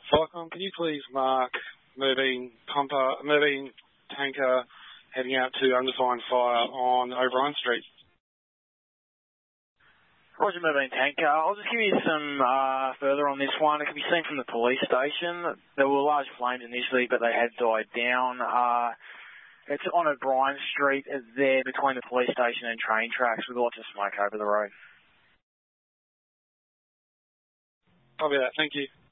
Cyclone, can you please mark moving tanker heading out to undefined fire on O'Brien Street? Roger, moving tanker. I'll just give you some further on this one. It can be seen from the police station. There were large flames initially, but they had died down. It's on O'Brien Street there between the police station and train tracks with lots of smoke over the road. Copy that. Thank you.